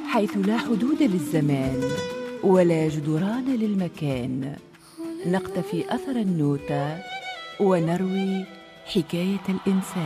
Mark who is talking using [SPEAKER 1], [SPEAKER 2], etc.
[SPEAKER 1] حيث لا حدود للزمان ولا جدران للمكان، نقتفي أثر النوتة ونروي حكاية الإنسان.